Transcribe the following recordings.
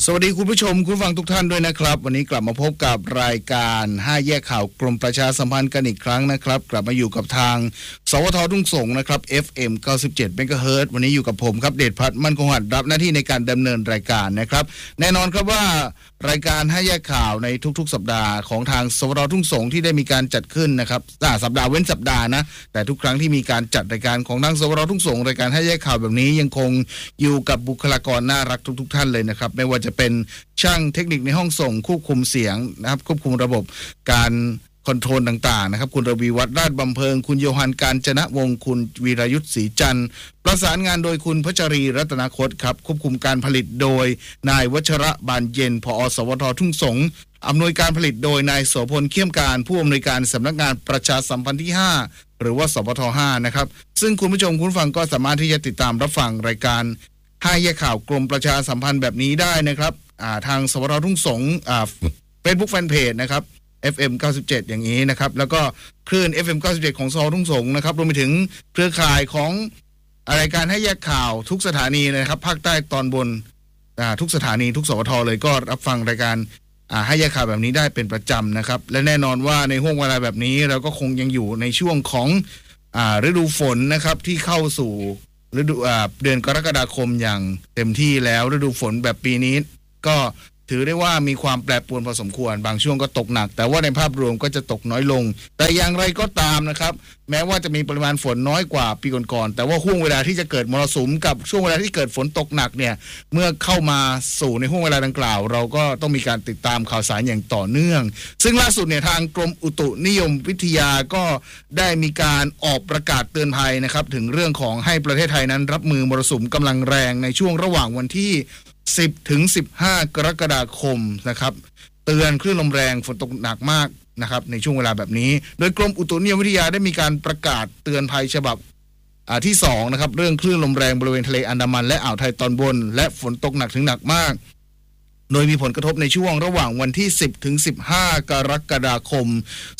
สวัสดีคุณผู้ชมคุณฟังทุกท่านด้วยนะครับวันนี้กลับมาพบกับรายการ5แยกข่าวกรมประชาสัมพันธ์กันอีกครั้งนะครับกลับมาอยู่กับทางสวททุ่งสงนะครับ FM 97 เมกะเฮิรตซ์วันนี้อยู่กับผมครับเดชพัฒน์มั่นคงหัดรับหน้าที่ในการดำเนินรายการนะครับแน่นอนครับว่ารายการ5แยกข่าวในทุกๆสัปดาห์ของทางสวททุ่งสงที่ได้มีการจัดขึ้นนะครับสัปดาห์เว้นสัปดาห์นะแต่ทุกครั้งที่มีการจัดรายการของทางสวททุ่งสงรายการ5แยกข่าวแบบนี้ยังคงอยู่กับบุคลากรน่ารักทุกๆท่านเลยนะครับไม่ว่าจะเป็นช่างเทคนิคในห้องส่งควบคุมเสียงนะครับควบคุมระบบการคอนโทรลต่างๆนะครับคุณระวีวัฒน์ราชบำเพ็งคุณโยฮันการจนะวงศ์คุณวีรยุทธศรีจันทร์ประสานงานโดยคุณพัชรีรัตนคตครับควบคุมการผลิตโดยนายวัชระบานเย็นผอ.สวททุ่งสงอำนวยการผลิตโดยนายโสพลเขี้ยมการผู้อำนวยการสำนักงานประชาสัมพันธ์ที่5หรือว่าสวท5นะครับซึ่งคุณผู้ชมคุณฟังก็สามารถที่จะติดตามรับฟังรายการ5แยกข่าวกรมประชาสัมพันธ์แบบนี้ได้นะครับทางสวททุ่งสงFacebook Fanpage นะครับ FM 97อย่างนี้นะครับแล้วก็คลื่น FM 97ของสวททุ่งสงนะครับรวมไปถึงเครือข่ายของรายการให้แยกข่าวทุกสถานีนะครับภาคใต้ตอนบนทุกสถานีทุกสวทเลยก็รับฟังรายการให้แยกข่าวแบบนี้ได้เป็นประจำนะครับและแน่นอนว่าในห่วงเวลาแบบนี้เราก็คงยังอยู่ในช่วงของฤดูฝนนะครับที่เข้าสู่ฤดูเดือนกรกฎาคมอย่างเต็มที่แล้วฤดูฝนแบบปีนี้ก็ถือได้ว่ามีความแปรปรวนพอสมควรบางช่วงก็ตกหนักแต่ว่าในภาพรวมก็จะตกน้อยลงแต่อย่างไรก็ตามนะครับแม้ว่าจะมีปริมาณฝนน้อยกว่าปีก่อนๆแต่ว่าห่วงเวลาที่จะเกิดมรสุมกับช่วงเวลาที่เกิดฝนตกหนักเนี่ยเมื่อเข้ามาสู่ในห่วงเวลาดังกล่าวเราก็ต้องมีการติดตามข่าวสารอย่างต่อเนื่องซึ่งล่าสุดเนี่ยทางกรมอุตุนิยมวิทยาก็ได้มีการออกประกาศเตือนภัยนะครับถึงเรื่องของให้ประเทศไทยนั้นรับมือมรสุมกำลังแรงในช่วงระหว่างวันที่10 ถึง 15 กรกฎาคมนะครับเตือนคลื่นลมแรงฝนตกหนักมากนะครับในช่วงเวลาแบบนี้โดยกรมอุตุนิยมวิทยาได้มีการประกาศเตือนภัยฉบับที่2นะครับเรื่องคลื่นลมแรงบริเวณทะเลอันดามันและอ่าวไทยตอนบนและฝนตกหนักถึงหนักมากโดยมีผลกระทบในช่วงระหว่างวันที่10 ถึง 15 กรกฎาคม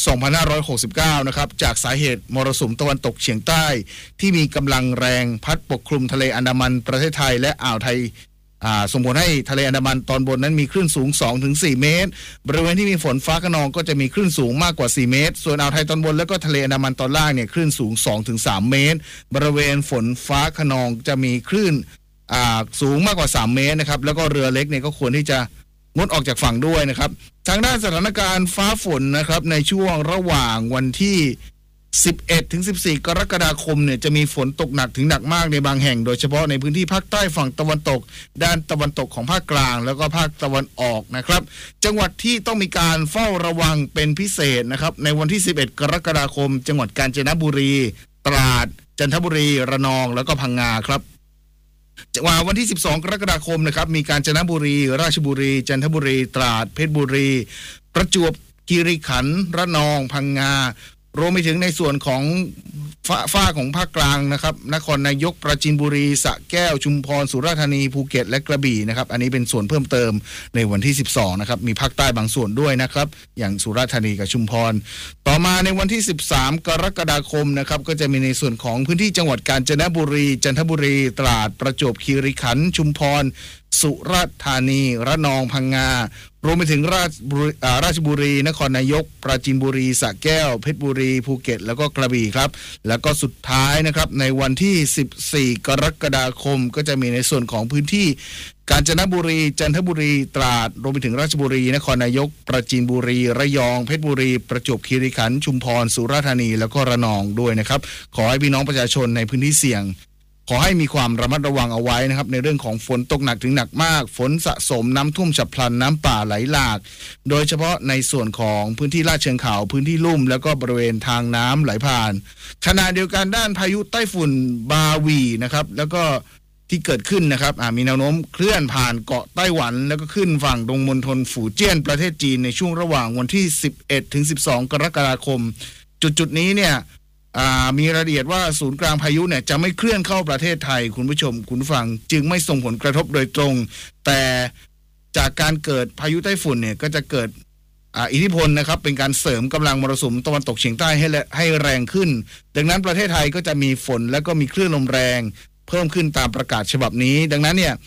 2569นะครับจากสาเหตุมรสุมตะวันตกเฉียงใต้ที่มีกำลังแรงพัดปกคลุมทะเลอันดามันประเทศไทยและอ่าวไทยส่งผลให้ทะเลอันดามันตอนบนนั้นมีคลื่นสูง 2-4 เมตรบริเวณที่มีฝนฟ้าคะนองก็จะมีคลื่นสูงมากกว่า4เมตรส่วนอ่าวไทยตอนบนแล้วก็ทะเลอันดามันตอนล่างเนี่ยคลื่นสูง 2-3 เมตรบริเวณฝนฟ้าคะนองจะมีคลื่นสูงมากกว่า3เมตรนะครับแล้วก็เรือเล็กเนี่ยก็ควรที่จะงดออกจากฝั่งด้วยนะครับทางด้านสถานการณ์ฟ้าฝนนะครับในช่วงระหว่างวันที่11 ถึง 14 กรกฎาคมเนี่ยจะมีฝนตกหนักถึงหนักมากในบางแห่งโดยเฉพาะในพื้นที่ภาคใต้ฝั่งตะวันตกด้านตะวันตกของภาคกลางแล้วก็ภาคตะวันออกนะครับจังหวัดที่ต้องมีการเฝ้าระวังเป็นพิเศษนะครับในวันที่11 กรกฎาคมจังหวัดกาญจนบุรีตราดจันทบุรีระนองแล้วก็พังงาครับวันที่12 กรกฎาคมนะครับมีกาญจนบุรีราชบุรีจันทบุรีตราดเพชรบุรีประจวบคีรีขันธ์ระนองพังงารวมไปถึงในส่วนของฝ้าของภาคกลางนะครับนครนายกปราจีนบุรีสระแก้วชุมพรสุราษฎร์ธานีภูเก็ตและกระบี่นะครับอันนี้เป็นส่วนเพิ่มเติมในวันที่12นะครับมีภาคใต้บางส่วนด้วยนะครับอย่างสุราษฎร์ธานีกับชุมพรต่อมาในวันที่13 กรกฎาคมนะครับก็จะมีในส่วนของพื้นที่จังหวัดกาญจนบุรีจันทบุรีตราดประจวบคีรีขันธ์ชุมพรสุราษฎร์ธานีระนองพังงารวมไปถึงราชบุรีนครนายกปราจีนบุรีสระแก้วเพชรบุรีภูเก็ตแล้วก็กระบี่ครับแล้วก็สุดท้ายนะครับในวันที่14 กรกฎาคมก็จะมีในส่วนของพื้นที่กาญจนบุรีจันทบุรีตราดรวมไปถึงราชบุรีนครนายกปราจีนบุรีระยองเพชรบุรีประจวบคีรีขันธ์ชุมพรสุราษฎร์ธานีแล้วก็ระนองด้วยนะครับขอให้พี่น้องประชาชนในพื้นที่เสี่ยงขอให้มีความระมัดระวังเอาไว้นะครับในเรื่องของฝนตกหนักถึงหนักมากฝนสะสมน้ำท่วมฉับพลันน้ำป่าไหลหลากโดยเฉพาะในส่วนของพื้นที่ลาดเชิงเขาพื้นที่ลุ่มแล้วก็บริเวณทางน้ำไหลผ่านขณะเดียวกันด้านพายุไต้ฝุ่นบาวีนะครับแล้วก็ที่เกิดขึ้นนะครับมีแนวโน้มเคลื่อนผ่านเกาะไต้หวันแล้วก็ขึ้นฝั่งตรงมณฑลฝูเจี้ยนประเทศจีนในช่วงระหว่างวันที่11 ถึง 12 กรกฎาคมจุดนี้เนี่ยมีรายละเอียดว่าศูนย์กลางพายุเนี่ยจะไม่เคลื่อนเข้าประเทศไทยคุณผู้ชมคุณผู้ฟังจึงไม่ส่งผลกระทบโดยตรงแต่จากการเกิดพายุไต้ฝุ่นเนี่ยก็จะเกิดอิทธิพลนะครับเป็นการเสริมกำลังมรสุมตะวันตกเฉียงใต้ให้แรงขึ้นดังนั้นประเทศไทยก็จะมีฝนและก็มีคลื่นลมแรงเพิ่มขึ้นตามประกาศฉบับนี้ดังนั้นเนี่ย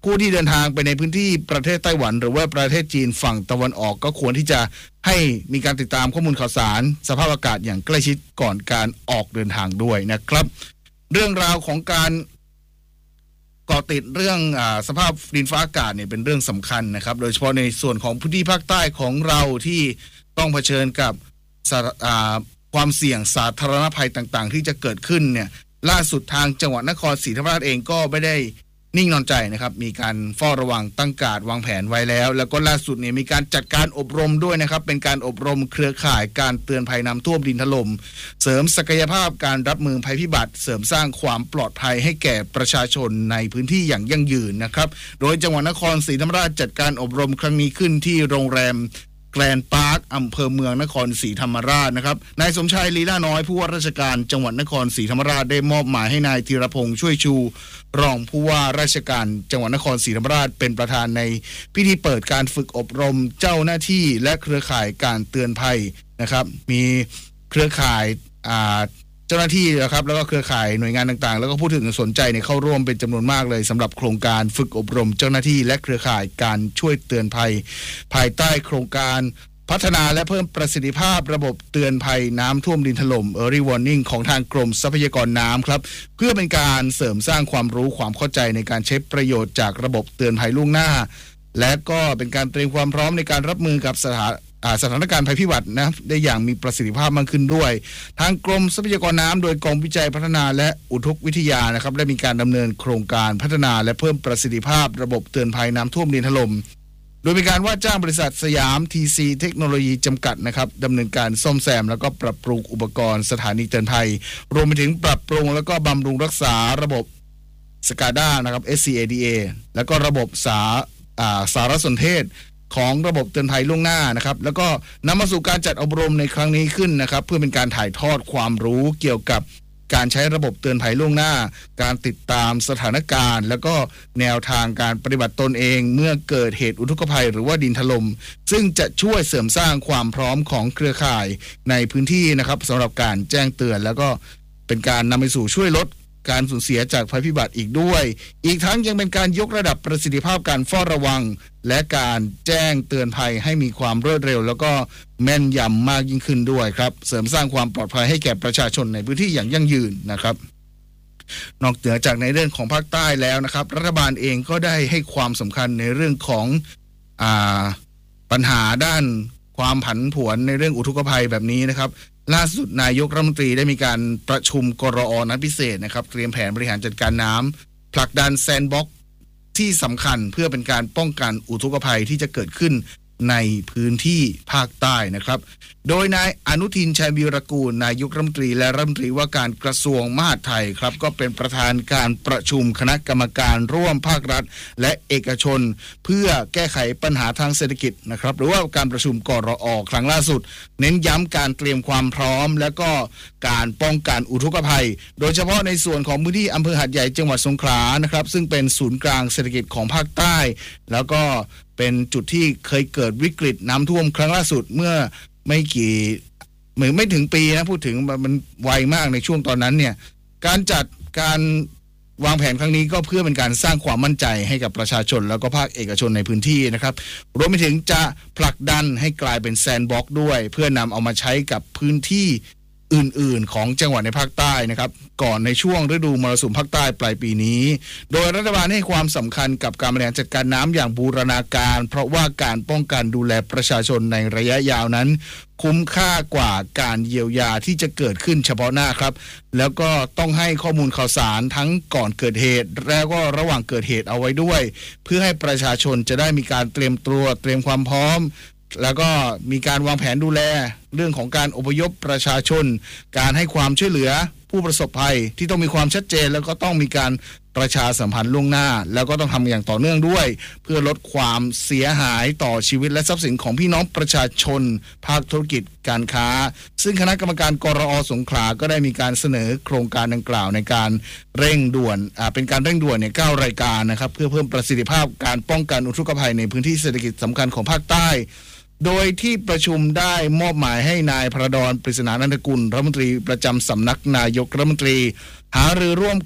ผู้ที่เดินทางไปในพื้นที่ประเทศไต้หวันหรือว่าประเทศจีนฝั่งตะวันออกก็ควรที่จะให้มีการติดตามข้อมูลข่าวสารสภาพอากาศอย่างใกล้ชิดก่อนการออกเดินทางด้วยนะครับเรื่องราวของการเกาะติดเรื่องสภาพดินฟ้าอากาศเนี่ยเป็นเรื่องสำคัญนะครับโดยเฉพาะในส่วนของพื้นที่ภาคใต้ของเราที่ต้องเผชิญกับความเสี่ยงสาธารณภัยต่างๆที่จะเกิดขึ้นเนี่ยล่าสุดทางจังหวัดนครศรีธรรมราชเองก็ไม่ได้นิ่งนอนใจนะครับมีการเฝ้าระวังตั้งการวางแผนไว้แล้วก็ล่าสุดเนี่ยมีการจัดการอบรมด้วยนะครับเป็นการอบรมเครือข่ายการเตือนภัยน้ำท่วมดินถล่มเสริมศักยภาพการรับมือภัยพิบัติเสริมสร้างความปลอดภัยให้แก่ประชาชนในพื้นที่อย่างยั่งยืนนะครับโดยจังหวัดนครศรีธรรมราชจัดการอบรมครั้งนี้ขึ้นที่โรงแรมแกลนพาร์คอำเภอเมืองนครศรีธรรมราชนะครับนายสมชายลีลาน้อยผู้ว่าราชการจังหวัดนครศรีธรรมราชได้มอบหมายให้นายธีรพงษ์ช่วยชูรองผู้ว่าราชการจังหวัดนครศรีธรรมราชเป็นประธานในพิธีเปิดการฝึกอบรมเจ้าหน้าที่และเครือข่ายการเตือนภัยนะครับมีเครือข่ายเจ้าหน้าที่นะครับแล้วก็เครือข่ายหน่วยงานต่างๆแล้วก็ผู้ที่สนใจในเข้าร่วมเป็นจำนวนมากเลยสำหรับโครงการฝึกอบรมเจ้าหน้าที่และเครือข่ายการช่วยเตือนภัยภายใต้โครงการพัฒนาและเพิ่มประสิทธิภาพระบบเตือนภัยน้ำท่วมดินถล่ม Early Warning ของทางกรมทรัพยากรน้ำครับเพื่อเป็นการเสริมสร้างความรู้ความเข้าใจในการใช้ประโยชน์จากระบบเตือนภัยล่วงหน้าและก็เป็นการเตรียมความพร้อมในการรับมือกับสถานการณ์ภัยพิบัตินะได้อย่างมีประสิทธิภาพมากขึ้นด้วยทางกรมทรัพยากรน้ำโดยกองวิจัยพัฒนาและอุทกวิทยานะครับได้มีการดำเนินโครงการพัฒนาและเพิ่มประสิทธิภาพระบบเตือนภัยน้ำท่วมดินถล่มโดยมีการว่าจ้างบริษัทสยามทีซีเทคโนโลยีจำกัดนะครับดำเนินการซ่อมแซมแล้วก็ปรับปรุงอุปกรณ์สถานีเตือนภัยรวมไปถึงปรับปรุงแล้วก็บำรุงรักษาระบบSCADA นะครับ SCADA แล้วก็ระบบสารสนเทศของระบบเตือนภัยล่วงหน้านะครับแล้วก็นำมาสู่การจัดอบรมในครั้งนี้ขึ้นนะครับเพื่อเป็นการถ่ายทอดความรู้เกี่ยวกับการใช้ระบบเตือนภัยล่วงหน้าการติดตามสถานการณ์แล้วก็แนวทางการปฏิบัติตนเองเมื่อเกิดเหตุอุทกภัยหรือว่าดินถล่มซึ่งจะช่วยเสริมสร้างความพร้อมของเครือข่ายในพื้นที่นะครับสำหรับการแจ้งเตือนแล้วก็เป็นการนำไปสู่ช่วยลดการสูญเสียจากภัยพิบัติอีกด้วยอีกทั้งยังเป็นการยกระดับประสิทธิภาพการเฝ้าระวังและการแจ้งเตือนภัยให้มีความรวดเร็วแล้วก็แม่นยำมากยิ่งขึ้นด้วยครับเสริมสร้างความปลอดภัยให้แก่ประชาชนในพื้นที่อย่างยั่งยืนนะครับนอกเหนือจากในเรื่องของภาคใต้แล้วนะครับรัฐบาลเองก็ได้ให้ความสำคัญในเรื่องของปัญหาด้านความผันผวนในเรื่องอุทกภัยแบบนี้นะครับล่าสุดนายกรัฐมนตรีได้มีการประชุมกรอ.นัดพิเศษนะครับเตรียมแผนบริหารจัดการน้ำผลักดันแซนด์บ็อกซ์ที่สำคัญเพื่อเป็นการป้องกันอุทกภัยที่จะเกิดขึ้นในพื้นที่ภาคใต้นะครับโดยนายอนุทินชัยวีรกูลนายกรัฐมนตรีและรัฐมนตรีว่าการกระทรวงมหาดไทยครับก็เป็นประธานการประชุมคณะกรรมการร่วมภาครัฐและเอกชนเพื่อแก้ไขปัญหาทางเศรษฐกิจนะครับหรือว่าการประชุมกรอ.ครั้งล่าสุดเน้นย้ำการเตรียมความพร้อมและก็การป้องกันอุทกภัยโดยเฉพาะในส่วนของพื้นที่อำเภอหาดใหญ่จังหวัดสงขลานะครับซึ่งเป็นศูนย์กลางเศรษฐกิจของภาคใต้แล้วก็เป็นจุดที่เคยเกิดวิกฤตน้ำท่วมครั้งล่าสุดเมื่อไม่ถึงปีนะพูดถึงมันไวมากในช่วงตอนนั้นเนี่ยการจัดการวางแผนครั้งนี้ก็เพื่อเป็นการสร้างความมั่นใจให้กับประชาชนแล้วก็ภาคเอกชนในพื้นที่นะครับรวมไปถึงจะผลักดันให้กลายเป็นแซนด์บ็อกซ์ด้วยเพื่อนำเอามาใช้กับพื้นที่อื่นๆของจังหวัดในภาคใต้นะครับก่อนในช่วงฤดูมรสุมภาคใต้ปลายปีนี้โดยรัฐบาลให้ความสำคัญกับการบริหารจัดการน้ำอย่างบูรณาการเพราะว่าการป้องกันดูแลประชาชนในระยะยาวนั้นคุ้มค่ากว่าการเยียวยาที่จะเกิดขึ้นเฉพาะหน้าครับแล้วก็ต้องให้ข้อมูลข่าวสารทั้งก่อนเกิดเหตุและก็ระหว่างเกิดเหตุเอาไว้ด้วยเพื่อให้ประชาชนจะได้มีการเตรียมตัวเตรียมความพร้อมแล้วก็มีการวางแผนดูแลเรื่องของการอพยพประชาชนการให้ความช่วยเหลือผู้ประสบภัยที่ต้องมีความชัดเจนแล้วก็ต้องมีการประชาสัมพันธ์ล่วงหน้าแล้วก็ต้องทำอย่างต่อเนื่องด้วยเพื่อลดความเสียหายต่อชีวิตและทรัพย์สินของพี่น้องประชาชนภาคธุรกิจการค้าซึ่งคณะกรรมการกรอ.สงขลาก็ได้มีการเสนอโครงการดังกล่าวในการเร่งด่วนเป็นการเร่งด่วนเนี่ย9รายการนะครับเพื่อเพิ่มประสิทธิภาพการป้องกันอุทกภัยในพื้นที่เศรษฐกิจสำคัญของภาคใต้โดยที่ประชุมได้มอบหมายให้นายพระดอน ปริศนานันทกุลรัฐมนตรีประจำสำนักนายกรัฐมนตรีหารือร่วมกับ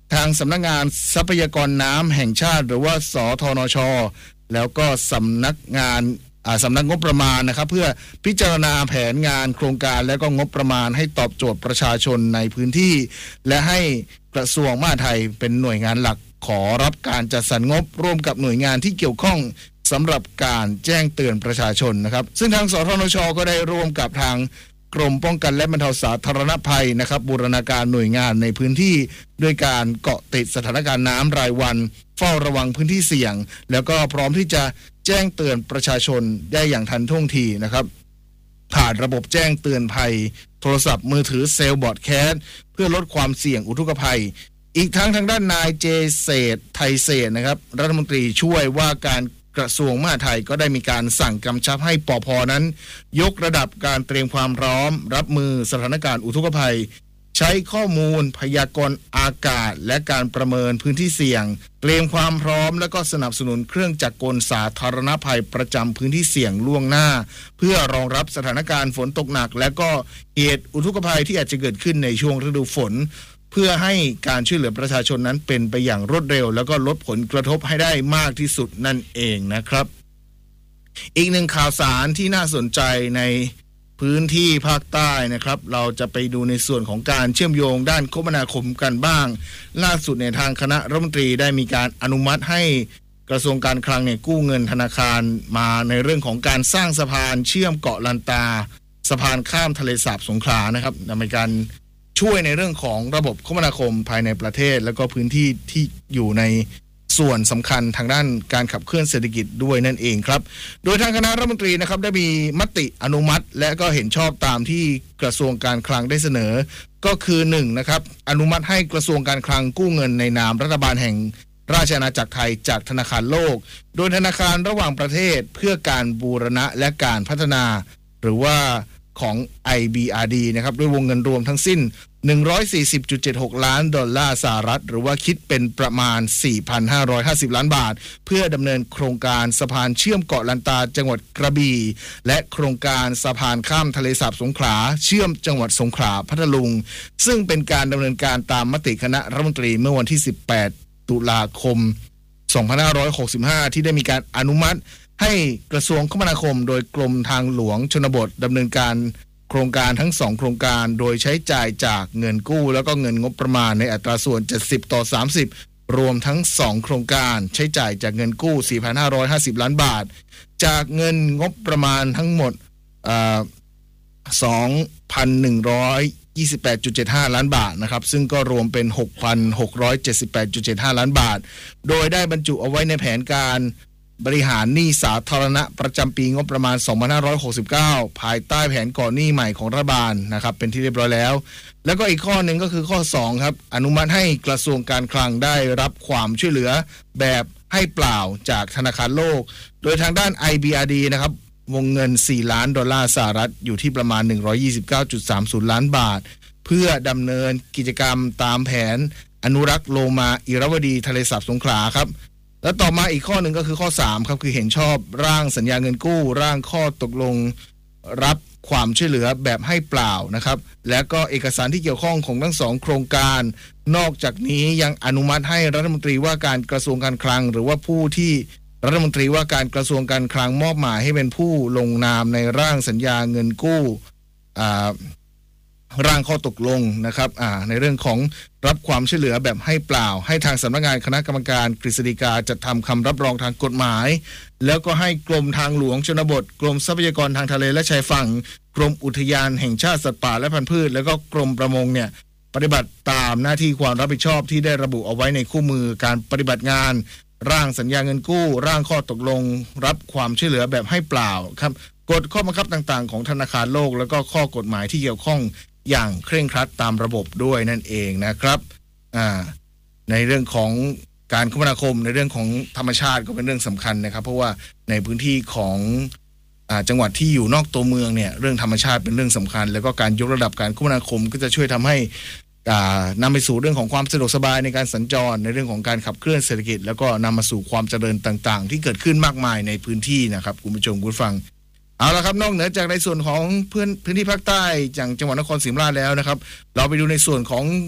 ทางสำนักงานทรัพยากรน้ำแห่งชาติหรือว่าสธนช.แล้วก็สำนักงบประมาณนะครับเพื่อพิจารณาแผนงานโครงการและก็งบประมาณให้ตอบโจทย์ประชาชนในพื้นที่และให้กระทรวงมหาดไทยเป็นหน่วยงานหลักขอรับการจัดสรรงบร่วมกับหน่วยงานที่เกี่ยวข้องสำหรับการแจ้งเตือนประชาชนนะครับซึ่งทางสธนช.ก็ได้ร่วมกับทางกรมป้องกันและบรรเทาสาธารณภัยนะครับบูรณาการหน่วยงานในพื้นที่ด้วยการเกาะติดสถานการณ์น้ำรายวันเฝ้าระวังพื้นที่เสี่ยงแล้วก็พร้อมที่จะแจ้งเตือนประชาชนได้อย่างทันท่วงทีนะครับผ่านระบบแจ้งเตือนภัยโทรศัพท์มือถือเซลล์บอร์ดแคสเพื่อลดความเสี่ยงอุทกภัยอีกทั้งด้านนายเจเศรษฐ์ไทยเศรษฐ์นะครับรัฐมนตรีช่วยว่าการกระทรวงมหาดไทยก็ได้มีการสั่งกำชับให้ปภ.นั้นยกระดับการเตรียมความพร้อมรับมือสถานการณ์อุทกภัยใช้ข้อมูลพยากรณ์อากาศและการประเมินพื้นที่เสี่ยงเตรียมความพร้อมและก็สนับสนุนเครื่องจักรกลสาธารณภัยประจำพื้นที่เสี่ยงล่วงหน้าเพื่อรองรับสถานการณ์ฝนตกหนักและก็เหตุอุทกภัยที่อาจจะเกิดขึ้นในช่วงฤดูฝนเพื่อให้การช่วยเหลือประชาชนนั้นเป็นไปอย่างรวดเร็วแล้วก็ลดผลกระทบให้ได้มากที่สุดนั่นเองนะครับอีกหนึ่งข่าวสารที่น่าสนใจในพื้นที่ภาคใต้นะครับเราจะไปดูในส่วนของการเชื่อมโยงด้านคมนาคมกันบ้างล่าสุดในทางคณะรัฐมนตรีได้มีการอนุมัติให้กระทรวงการคลังเนี่ยกู้เงินธนาคารมาในเรื่องของการสร้างสะพานเชื่อมเกาะลันตาสะพานข้ามทะเลสาบสงขลานะครับในการช่วยในเรื่องของระบบคมนาคมภายในประเทศแล้วก็พื้นที่ที่อยู่ในส่วนสำคัญทางด้านการขับเคลื่อนเศรษฐกิจด้วยนั่นเองครับโดยทางคณะรัฐมนตรีนะครับได้มีมติอนุมัติและก็เห็นชอบตามที่กระทรวงการคลังได้เสนอก็คือ1นะครับอนุมัติให้กระทรวงการคลังกู้เงินในนามรัฐบาลแห่งราชอาณาจักรไทยจากธนาคารโลกโดยธนาคารระหว่างประเทศเพื่อการบูรณะและการพัฒนาหรือว่าของ IBRD นะครับด้วยวงเงินรวมทั้งสิ้น 140.76 ล้านดอลลาร์สหรัฐหรือว่าคิดเป็นประมาณ 4,550 ล้านบาทเพื่อดำเนินโครงการสะพานเชื่อมเกาะลันตาจังหวัดกระบี่และโครงการสะพานข้ามทะเลสาบสงขลาเชื่อมจังหวัดสงขลาพัทลุงซึ่งเป็นการดำเนินการตามมติคณะรัฐมนตรีเมื่อวันที่ 18 ตุลาคม 2565 ที่ได้มีการอนุมัติให้กระทรวงคมนาคมโดยกรมทางหลวงชนบทดำเนินการโครงการทั้ง2โครงการโดยใช้จ่ายจากเงินกู้แล้วก็เงินงบประมาณในอัตราส่วน70:30รวมทั้ง2โครงการใช้จ่ายจากเงินกู้ 4,550 ล้านบาทจากเงินงบประมาณทั้งหมด2,128.75 ล้านบาทนะครับซึ่งก็รวมเป็น 6,678.75 ล้านบาทโดยได้บรรจุเอาไว้ในแผนการบริหารหนี้สาธารณะประจำปีงบประมาณ 2569 ภายใต้แผนก่อหนี้ใหม่ของรัฐบาลนะครับเป็นที่เรียบร้อยแล้วก็อีกข้อหนึ่งก็คือข้อ2ครับอนุมัติให้กระทรวงการคลังได้รับความช่วยเหลือแบบให้เปล่าจากธนาคารโลกโดยทางด้าน IBRD นะครับวงเงิน4ล้านดอลลาร์สหรัฐอยู่ที่ประมาณ 129.30 ล้านบาทเพื่อดำเนินกิจกรรมตามแผนอนุรักษ์โลมาอิรวดีทะเลสาบสงขลาครับแล้วต่อมาอีกข้อหนึ่งก็คือข้อ3ครับคือเห็นชอบร่างสัญญาเงินกู้ร่างข้อตกลงรับความช่วยเหลือแบบให้เปล่านะครับและก็เอกสารที่เกี่ยวข้องของทั้ง2โครงการนอกจากนี้ยังอนุมัติให้รัฐมนตรีว่าการกระทรวงการคลังหรือว่าผู้ที่รัฐมนตรีว่าการกระทรวงการคลังมอบหมายให้เป็นผู้ลงนามในร่างสัญญาเงินกู้ร่างข้อตกลงนะครับในเรื่องของรับความช่วยเหลือแบบให้เปล่าให้ทางสำนักงานคณะกรรมการกฤษฎีกาจัดทำคำรับรองทางกฎหมายแล้วก็ให้กรมทางหลวงชนบทกรมทรัพยากรทางทะเลและชายฝั่งกรมอุทยานแห่งชาติสัตว์ป่าและพันธุ์พืชแล้วก็กรมประมงเนี่ยปฏิบัติตามหน้าที่ความรับผิดชอบที่ได้ระบุเอาไว้ในคู่มือการปฏิบัติงานร่างสัญญาเงินกู้ร่างข้อตกลงรับความช่วยเหลือแบบให้เปล่าครับกฎข้อบังคับต่างๆของธนาคารโลกแล้วก็ข้อกฎหมายที่เกี่ยวข้องอย่างเคร่งครัดตามระบบด้วยนั่นเองนะครับในเรื่องของการคมนาคมในเรื่องของธรรมชาติก็เป็นเรื่องสำคัญนะครับเพราะว่าในพื้นที่ของจังหวัดที่อยู่นอกตัวเมืองเนี่ยเรื่องธรรมชาติเป็นเรื่องสำคัญแล้วก็การยกระดับการคมนาคมก็จะช่วยทำให้นำไปสู่เรื่องของความสะดวกสบายในการสัญจรในเรื่องของการขับเคลื่อนเศรษฐกิจแล้วก็นำมาสู่ความเจริญต่างๆที่เกิดขึ้นมากมายในพื้นที่นะครับคุณผู้ชมคุณฟังเอาละครับนอกเหนือจากในส่วนของพื้นที่ภาคใต้อย่างจังหวัดนครศรีธรรมราชแล้วนะครับเราไปดูในส่วนของ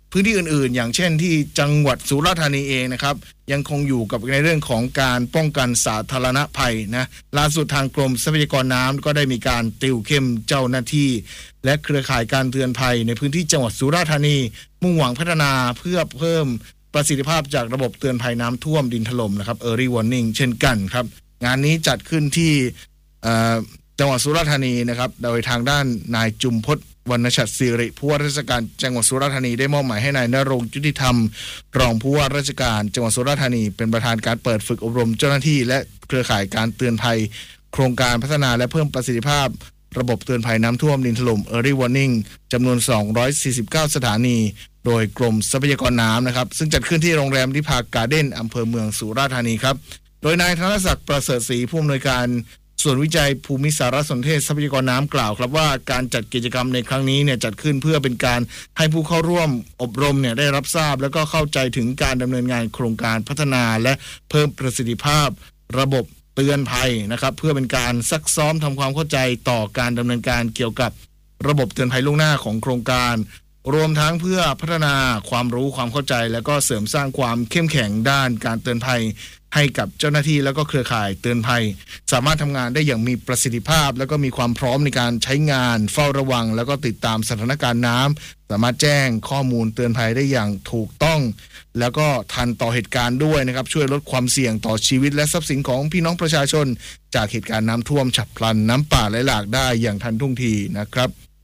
พื้นที่อื่นๆอย่างเช่นที่จังหวัดสุราษฎร์ธานีเองนะครับยังคงอยู่กับในเรื่องของการป้องกันสาธารณภัยนะล่าสุดทางกรมทรัพยากรน้ำก็ได้มีการติวเข้มเจ้าหน้าที่และเครือข่ายการเตือนภัยในพื้นที่จังหวัดสุราษฎร์ธานีมุ่งหวังพัฒนาเพื่อเพิ่มประสิทธิภาพจากระบบเตือนภัยน้ำท่วมดินถล่มนะครับ Early Warning เช่นกันครับงานนี้จัดขึ้นที่จังหวัดสุราษฎร์ธานีนะครับโดยทางด้านนายจุมพจน์วรรณชัดศิริผู้ว่าราชการจังหวัดสุราษฎร์ธานีได้มอบหมายให้นายณรงค์ยุติธรรมรองผู้ว่าราชการจังหวัดสุราษฎร์ธานีเป็นประธานการเปิดฝึกอบรมเจ้าหน้าที่และเครือข่ายการเตือนภัยโครงการพัฒนาและเพิ่มประสิทธิภาพระบบเตือนภัยน้ำท่วมดินถล่ม Early Warning จำนวน249สถานีโดยกรมทรัพยากรน้ำนะครับซึ่งจัดขึ้นที่โรงแรมนิพาการ์เด้นอำเภอเมืองสุราษฎร์ธานีครับโดยนายธนศักดิ์ประเสริฐศรีผู้อำนวยการส่วนวิจัยภูมิสารสนเทศทรัพยากรน้ำกล่าวครับว่าการจัดกิจกรรมในครั้งนี้เนี่ยจัดขึ้นเพื่อเป็นการให้ผู้เข้าร่วมอบรมเนี่ยได้รับทราบแล้วก็เข้าใจถึงการดำเนินงานโครงการพัฒนาและเพิ่มประสิทธิภาพระบบเตือนภัยนะครับเพื่อเป็นการซักซ้อมทำความเข้าใจต่อการดำเนินการเกี่ยวกับระบบเตือนภัยล่วงหน้าของโครงการรวมทั้งเพื่อพัฒนาความรู้ความเข้าใจแล้วก็เสริมสร้างความเข้มแข็งด้านการเตือนภัยให้กับเจ้าหน้าที่แล้วก็เครือข่ายเตือนภัยสามารถทำงานได้อย่างมีประสิทธิภาพแล้วก็มีความพร้อมในการใช้งานเฝ้าระวังแล้วก็ติดตามสถานการณ์น้ำสามารถแจ้งข้อมูลเตือนภัยได้อย่างถูกต้องแล้วก็ทันต่อเหตุการณ์ด้วยนะครับช่วยลดความเสี่ยงต่อชีวิตและทรัพย์สินของพี่น้องประชาชนจากเหตุการณ์น้ำท่วมฉับพลันน้ำป่าไหลหลากได้อย่างทันท่วงทีนะครับ